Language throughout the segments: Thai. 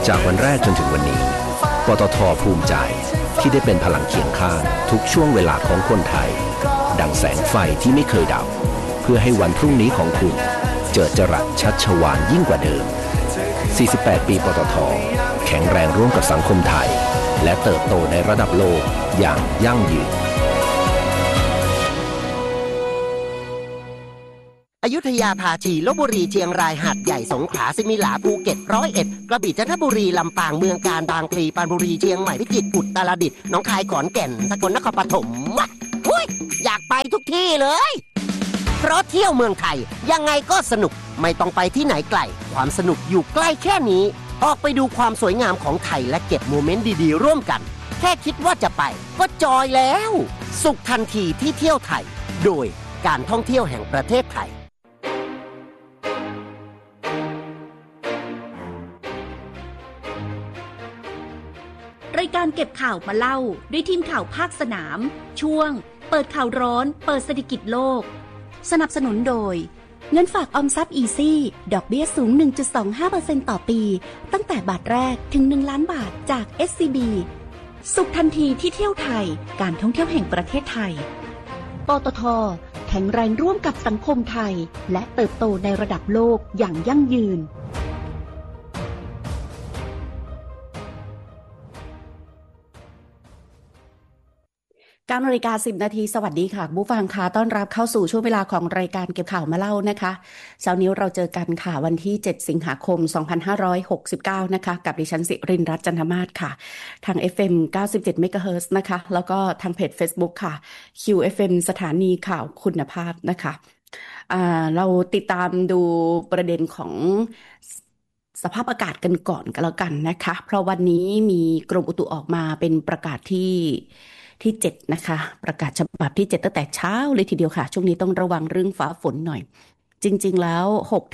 จากวันแรกจนถึงวันนี้ปตท.ภูมิใจที่ได้เป็นพลังเคียงข้างทุกช่วงเวลาของคนไทยดังแสงไฟที่ไม่เคยดับเพื่อให้วันพรุ่งนี้ของคุณเจิดจรัสชัชวาลยิ่งกว่าเดิม48 ปีปตท.แข็งแรงร่วมกับสังคมไทยและเติบโตในระดับโลกอย่างยั่งยืนอยุธยาภาชีลพบุรีเชียงรายหาดใหญ่สงขลาสิมิหลาภูเก็ต101กระบี่จันทบุรีลำปางเมืองกาญบางพลีปราณบุรีเชียงใหม่พิจิตรอุตรดิตถ์หนองคายขอนแก่นสกลนครปฐมอยากไปทุกที่เลยเพราะเที่ยวเมืองไทยยังไงก็สนุกไม่ต้องไปที่ไหนไกลความสนุกอยู่ใกล้แค่นี้ออกไปดูความสวยงามของไทยและเก็บโมเมนต์ดีๆร่วมกันแค่คิดว่าจะไปก็จอยแล้วสุขทันทีที่เที่ยวไทยโดยการท่องเที่ยวแห่งประเทศไทยรายการเก็บข่าวมาเล่าด้วยทีมข่าวภาคสนามช่วงเปิดข่าวร้อนเปิดเศรษฐกิจโลกสนับสนุนโดยเงินฝากออมทรัพย์อีซี่ดอกเบี้ยสูง 1.25% ต่อปีตั้งแต่บาทแรกถึง1 ล้านบาทจาก SCB สุขทันทีที่เที่ยวไทยการท่องเที่ยวแห่งประเทศไทยปตท.แข็งแรงร่วมกับสังคมไทยและเติบโตในระดับโลกอย่างยั่งยืน9:10 น.สวัสดีค่ะผู้ฟังค่ะต้อนรับเข้าสู่ช่วงเวลาของรายการเก็บข่าวมาเล่านะคะเช้านี้เราเจอกันค่ะวันที่7 สิงหาคม 2569นะคะกับดิฉันสิรินทร์รัตน์จันทมาศค่ะทาง FM 97 เมกะเฮิรตซ์นะคะแล้วก็ทางเพจ Facebook ค่ะ QFM สถานีข่าวคุณภาพนะคะเราติดตามดูประเด็นของสภาพอากาศกันก่อนแล้วกันนะคะเพราะวันนี้มีกรมอุตุออกมาเป็นประกาศที่7นะคะประกาศฉบับที่7ตั้งแต่เช้าเลยทีเดียวค่ะช่วงนี้ต้องระวังเรื่องฟ้าฝนหน่อยจริงๆแล้ว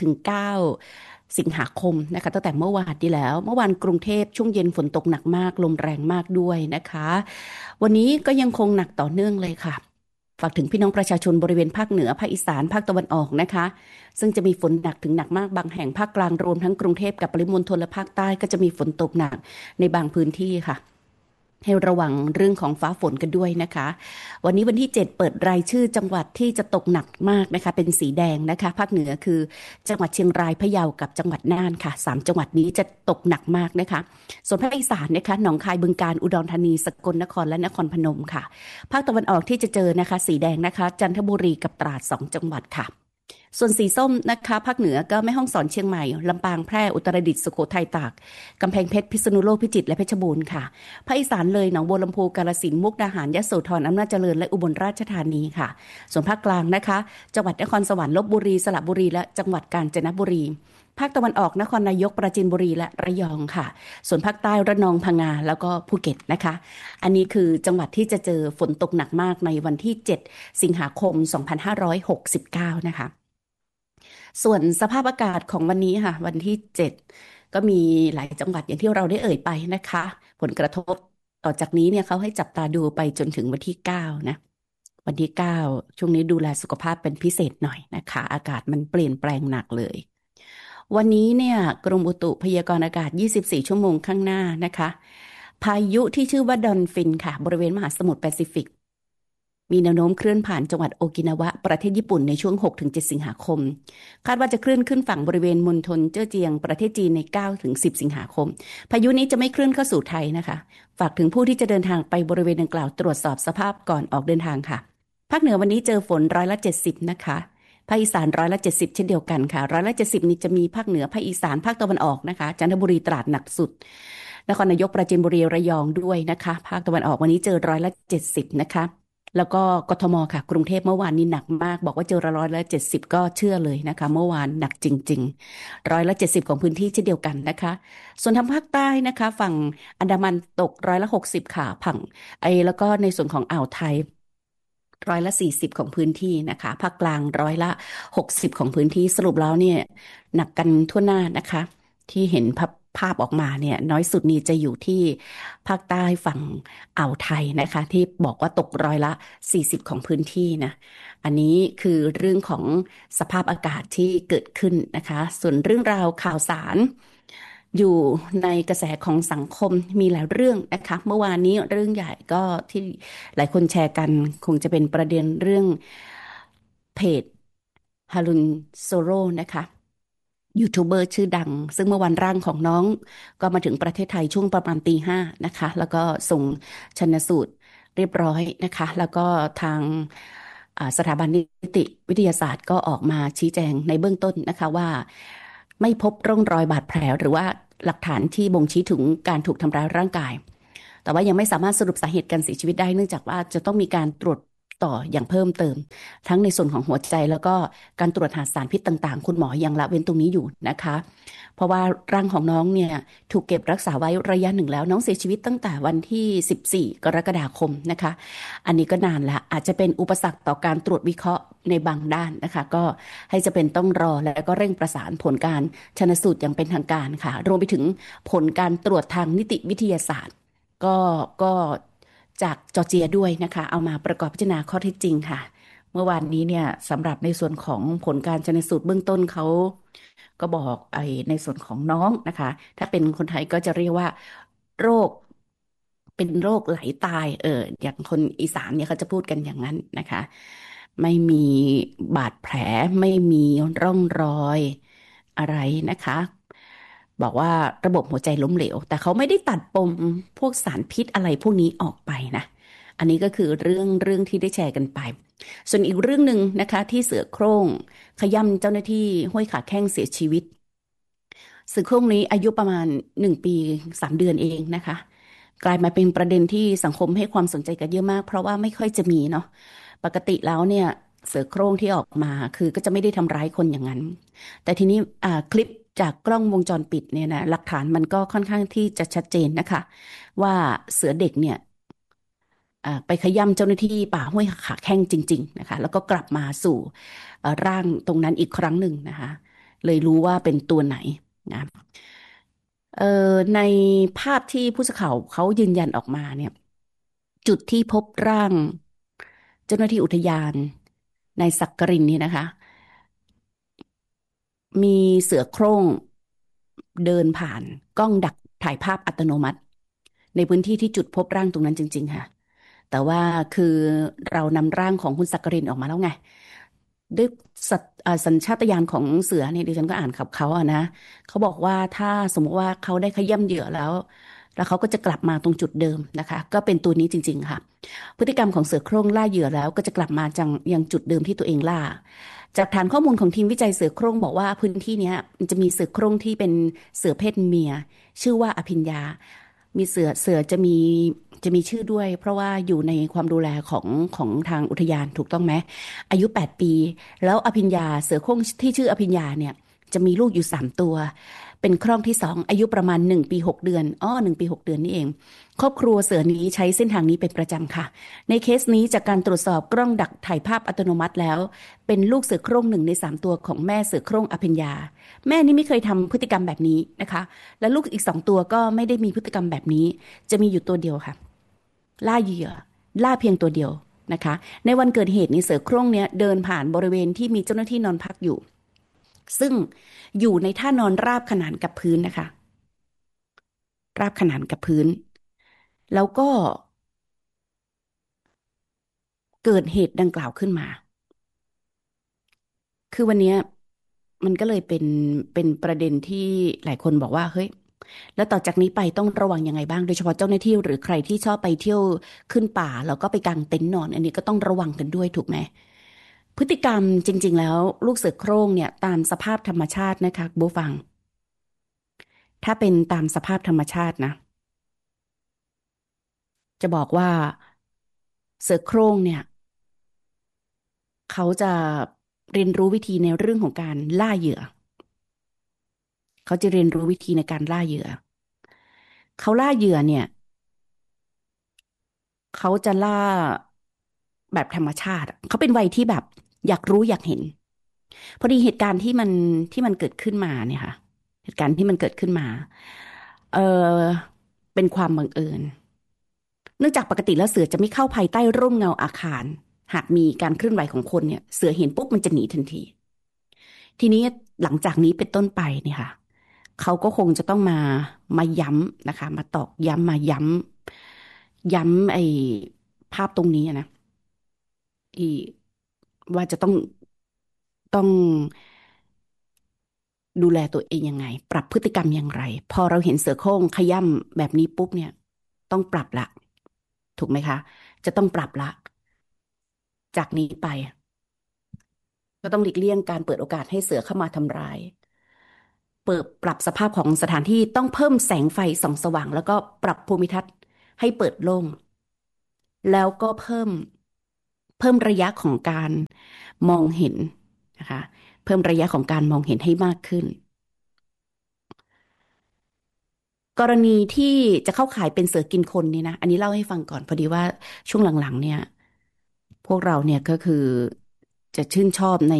6-9 สิงหาคมนะคะตั้งแต่เมื่อวานนี้แล้วเมื่อวานกรุงเทพช่วงเย็นฝนตกหนักมากลมแรงมากด้วยนะคะวันนี้ก็ยังคงหนักต่อเนื่องเลยค่ะฝากถึงพี่น้องประชาชนบริเวณภาคเหนือภาคอีสานภาคตะวันออกนะคะซึ่งจะมีฝนหนักถึงหนักมากบางแห่งภาคกลางรวมทั้งกรุงเทพกับปริมณฑลและภาคใต้ก็จะมีฝนตกหนักในบางพื้นที่ค่ะให้ระวังเรื่องของฟ้าฝนกันด้วยนะคะวันนี้วันที่7เปิดรายชื่อจังหวัดที่จะตกหนักมากนะคะเป็นสีแดงนะคะภาคเหนือคือจังหวัดเชียงรายพะเยากับจังหวัดน่านค่ะ3จังหวัดนี้จะตกหนักมากนะคะส่วนภาคอีสานนะคะหนองคายบึงกาฬอุดรธานีสกลนครและนครพนมค่ะภาคตะวันออกที่จะเจอนะคะสีแดงนะคะจันทบุรีกับตราด2จังหวัดค่ะส่วนสีส้มนะคะภาคเหนือก็แม่ฮ่องสอนเชียงใหม่ลำปางแพร่อุตรดิตถ์สุโขทัยตากกำแพงเพชรพิษณุโลกพิจิตรและเพชรบูรณ์ค่ะภาคอีสานเลยหนองบัวลำพูกาฬสินธุ์มุกดาหารยโสธรอำนาจเจริญและอุบลราชธานีค่ะส่วนภาคกลางนะคะจังหวัดนครสวรรค์ลพบุรีสระบุรีและจังหวัดกาญจนบุรีภาคตะวันออกนครนายกปราจีนบุรีและระยองค่ะส่วนภาคใต้ระนองพังงาแล้วก็ภูเก็ตนะคะอันนี้คือจังหวัดที่จะเจอฝนตกหนักมากในวันที่7 สิงหาคม 2569นะคะส่วนสภาพอากาศของวันนี้ค่ะวันที่7ก็มีหลายจังหวัดอย่างที่เราได้เอ่ยไปนะคะผลกระทบต่อจากนี้เนี่ยเขาให้จับตาดูไปจนถึงวันที่9นะวันที่9ช่วงนี้ดูแลสุขภาพเป็นพิเศษหน่อยนะคะอากาศมันเปลี่ยนแปลงหนักเลยวันนี้เนี่ยกรมอุตุพยากรณ์อากาศ24ชั่วโมงข้างหน้านะคะพายุที่ชื่อว่าดอนฟินค่ะบริเวณมหาสมุทรแปซิฟิกมีแนวโน้มเคลื่อนผ่านจังหวัดโอกินาวะประเทศญี่ปุ่นในช่วง 6-7 สิงหาคมคาดว่าจะเคลื่อนขึ้นฝั่งบริเวณมณฑลเจ้อเจียงประเทศจีนใน 9-10 สิงหาคมพายุนี้จะไม่เคลื่อนเข้าสู่ไทยนะคะฝากถึงผู้ที่จะเดินทางไปบริเวณดังกล่าวตรวจสอบสภาพก่อนออกเดินทางค่ะภาคเหนือวันนี้เจอฝน70%นะคะภาคอีสาน70%เช่นเดียวกันค่ะ70%นี้จะมีภาคเหนือภาคอีสานภาคตะวันออกนะคะจันทบุรีตราดหนักสุดนครนายกปราจีนบุรีระยองด้วยนะคะภาคตะวันออกวันนี้เจอ70%นะคะแล้วก็กทมค่ะกรุงเทพเมื่อวานนี้หนักมากบอกว่าเจอ170ก็เชื่อเลยนะคะเมื่อวานหนักจริงๆ170ของพื้นที่เช่นเดียวกันนะคะส่วนทางภาคใต้นะคะฝั่งอันดามันตก60ค่ะฝั่งแล้วก็ในส่วนของอ่าวไทย40%ของพื้นที่นะคะภาคกลาง60%ของพื้นที่สรุปแล้วเนี่ยหนักกันทั่วหน้านะคะที่เห็นภาพออกมาเนี่ยน้อยสุดนี้จะอยู่ที่ภาคใต้ฝั่งอ่าวไทยนะคะที่บอกว่าตก40%ของพื้นที่นะอันนี้คือเรื่องของสภาพอากาศที่เกิดขึ้นนะคะส่วนเรื่องราวข่าวสารอยู่ในกระแสของสังคมมีหลายเรื่องนะคะเมื่อวานนี้เรื่องใหญ่ก็ที่หลายคนแชร์กันคงจะเป็นประเด็นเรื่องเพจฮารุนโซโรนะคะยูทูบเบอร์ชื่อดังซึ่งเมื่อวันร่างของน้องก็มาถึงประเทศไทยช่วงประมาณตี 5นะคะแล้วก็ส่งชันสูตรเรียบร้อยนะคะแล้วก็ทางสถาบันนิติวิทยาศาสตร์ก็ออกมาชี้แจงในเบื้องต้นนะคะว่าไม่พบร่องรอยบาดแผลหรือว่าหลักฐานที่บ่งชี้ถึงการถูกทำร้ายร่างกายแต่ว่ายังไม่สามารถสรุปสาเหตุการเสียชีวิตได้เนื่องจากว่าจะต้องมีการตรวจต่ออย่างเพิ่มเติมทั้งในส่วนของหัวใจแล้วก็การตรวจหาสารพิษต่างๆคุณหมอยังละเว้นตรงนี้อยู่นะคะเพราะว่าร่างของน้องเนี่ยถูกเก็บรักษาไว้ระยะหนึ่งแล้วน้องเสียชีวิตตั้งแต่วันที่14กรกฎาคมนะคะอันนี้ก็นานละอาจจะเป็นอุปสรรคต่อการตรวจวิเคราะห์ในบางด้านนะคะก็ให้จะเป็นต้องรอและก็เร่งประสานผลการชันสูตรอย่างเป็นทางการค่ะรวมไปถึงผลการตรวจทางนิติวิทยาศาสตร์ก็จากจอร์เจียด้วยนะคะเอามาประกอบพิจารณาข้อเท็จจริงค่ะเมื่อวานนี้เนี่ยสำหรับในส่วนของผลการชันสูตรเบื้องต้นเขาก็บอกในส่วนของน้องนะคะถ้าเป็นคนไทยก็จะเรียกว่าโรคเป็นโรคไหลตายอย่างคนอีสานเนี่ยเขาจะพูดกันอย่างนั้นนะคะไม่มีบาดแผลไม่มีร่องรอยอะไรนะคะบอกว่าระบบหัวใจล้มเหลวแต่เขาไม่ได้ตัดปมพวกสารพิษอะไรพวกนี้ออกไปนะอันนี้ก็คือเรื่องที่ได้แชร์กันไปส่วนอีกเรื่องหนึ่งนะคะที่เสือโคร่งขย้ำเจ้าหน้าที่ห้วยขาแข้งเสียชีวิตเสือโคร่งนี้อายุประมาณ1 ปี 3 เดือนเองนะคะกลายมาเป็นประเด็นที่สังคมให้ความสนใจกันเยอะมากเพราะว่าไม่ค่อยจะมีเนาะปกติแล้วเนี่ยเสือโคร่งที่ออกมาคือก็จะไม่ได้ทำร้ายคนอย่างนั้นแต่ทีนี้คลิปจากกล้องวงจรปิดเนี่ยนะหลักฐานมันก็ค่อนข้างที่จะชัดเจนนะคะว่าเสือเด็กเนี่ยไปขย้ำเจ้าหน้าที่ป่าห้วยขาแข้งจริงๆนะคะแล้วก็กลับมาสู่ร่างตรงนั้นอีกครั้งหนึ่งนะคะเลยรู้ว่าเป็นตัวไหนนะเอ่อในภาพที่ผู้สื่อข่าวเขายืนยันออกมาเนี่ยจุดที่พบร่างเจ้าหน้าที่อุทยานในสักกรินนี่นะคะ มีเสือโคร่งเดินผ่านกล้องดักถ่ายภาพอัตโนมัติในพื้นที่ที่จุดพบร่างตรงนั้นจริงๆค่ะแต่ว่าคือเรานำร่างของคุณสักกรินออกมาแล้วไงด้วยสัญชาตญาณของเสือเนี่ยดิฉันก็อ่านกับเขาอะนะเขาบอกว่าถ้าสมมติว่าเขาได้ขย้ำเหยื่อแล้วเขาก็จะกลับมาตรงจุดเดิมนะคะก็เป็นตัวนี้จริงๆค่ะพฤติกรรมของเสือโคร่งล่าเหยื่อแล้วก็จะกลับมาจังยังจุดเดิมที่ตัวเองล่า จากฐานข้อมูลของทีมวิจัยเสือโคร่งบอกว่าพื้นที่เนี้ยมันจะมีเสือโคร่งที่เป็นเสือเพศเมียชื่อว่าอภิญญามีเสือจะมีชื่อด้วยเพราะว่าอยู่ในความดูแลของทางอุทยานถูกต้องไหมอายุ8 ปีแล้วอภิญญาเสือโคร่งที่ชื่ออภิญญาเนี่ยจะมีลูกอยู่3 ตัวเป็นครอกที่2อายุประมาณ1 ปี 6 เดือน1 ปี 6 เดือนนี่เองครอบครัวเสือนี้ใช้เส้นทางนี้เป็นประจำค่ะในเคสนี้จากการตรวจสอบกล้องดักถ่ายภาพอัตโนมัติแล้ว เป็นลูกเสือโคร่ง1 ใน 3 ตัวของแม่เสือโคร่งอภิญญาแม่นี่ไม่เคยทำพฤติกรรมแบบนี้นะคะและลูกอีก2 ตัวก็ไม่ได้มีพฤติกรรมแบบนี้จะมีอยู่ตัวเดียวค่ะล่าเหยื่อล่าเพียงตัวเดียวนะคะในวันเกิดเหตุนี้เสือโคร่งเนี้ยเดินผ่านบริเวณที่มีเจ้าหน้าที่นอนพักอยู่ซึ่งอยู่ในท่านอนราบขนานกับพื้นนะคะราบขนานกับพื้นแล้วก็เกิดเหตุดังกล่าวขึ้นมา คือวันเนี้ยมันก็เลยเป็นประเด็นที่หลายคนบอกว่าเฮ้ยแล้วต่อจากนี้ไปต้องระวังยังไงบ้างโดยเฉพาะเจ้าหน้าที่หรือใครที่ชอบไปเที่ยวขึ้นป่าแล้วก็ไปกางเต็นท์นอนอันนี้ก็ต้องระวังกันด้วยถูกไหมพฤติกรรมจริงๆแล้วลูกเสือโคร่งเนี่ยตามสภาพธรรมชาตินะคะบูฟังถ้าเป็นตามสภาพธรรมชาตินะจะบอกว่าเสือโคร่งเนี่ยเขาจะเรียนรู้วิธีในเรื่องของการล่าเหยื่อ เขาจะเรียนรู้วิธีในการล่าเหยื่อ เขาล่าเหยื่อเนี่ยเขาจะล่าแบบธรรมชาติอะเขาเป็นวัยที่แบบอยากรู้อยากเห็นพอดีเหตุการณ์ที่มันเกิดขึ้นมาเนี่ยค่ะเหตุการณ์ที่มันเกิดขึ้นมาเออเป็นความบังเอิญเนื่องจากปกติแล้วเสือจะไม่เข้าภายใต้ร่มเงาอาคารหากมีการเคลื่อนไหวของคนเนี่ยเสือเห็นปุ๊บมันจะหนีทันทีทีนี้หลังจากนี้เป็นต้นไปเนี่ยค่ะเขาก็คงจะต้องมาย้ำนะคะมาตอกย้ำมาย้ำไอ้ภาพตรงนี้นะอีว่าจะต้องดูแลตัวเองยังไงปรับพฤติกรรมอย่างไรพอเราเห็นเสือโคร่งขย้ำแบบนี้ปุ๊บเนี่ยต้องปรับละถูกไหมคะจะต้องปรับละจากนี้ไปก็ต้องหลีกเลี่ยงการเปิดโอกาสให้เสือเข้ามาทำร้ายปรับสภาพของสถานที่ต้องเพิ่มแสงไฟส่องสว่างแล้วก็ปรับภูมิทัศน์ให้เปิดโล่งแล้วก็เพิ่มระยะของการมองเห็นนะคะเพิ่มระยะของการมองเห็นให้มากขึ้น กรณีที่จะเข้าข่ายเป็นเสือกินคนนี่นะอันนี้เล่าให้ฟังก่อนพอดีว่าช่วงหลังๆเนี่ยพวกเราเนี่ยก็คือจะชื่นชอบใน